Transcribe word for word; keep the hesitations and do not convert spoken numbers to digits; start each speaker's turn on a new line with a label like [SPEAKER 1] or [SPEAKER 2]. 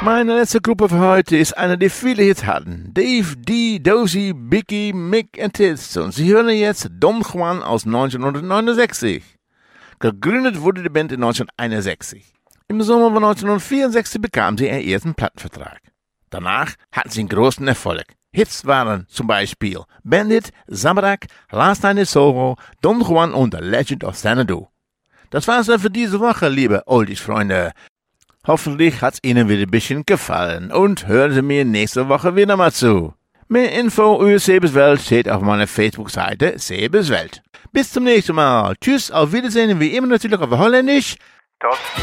[SPEAKER 1] Meine letzte Gruppe für heute ist eine, die viele Hits hatten. Dave, Dee, Dozy, Bicky, Mick und Tits. Und Sie hören jetzt Don Juan aus neunzehnhundertneunundsechzig. Gegründet wurde die Band in neunzehnhunderteinundsechzig. Im Sommer von neunzehnhundertvierundsechzig bekam sie ihren ersten Plattenvertrag. Danach hatten sie einen großen Erfolg. Hits waren zum Beispiel Bandit, Zabrak, Last Night in Soho, Don Juan und The Legend of Xanadu. Das war's dann für diese Woche, liebe Oldies-Freunde. Hoffentlich hat's Ihnen wieder ein bisschen gefallen und hören Sie mir nächste Woche wieder mal zu. Mehr Info über Sebes Welt steht auf meiner Facebook-Seite Sebes Welt. Bis zum nächsten Mal. Tschüss, auf Wiedersehen, wie immer natürlich auf Holländisch.
[SPEAKER 2] Tot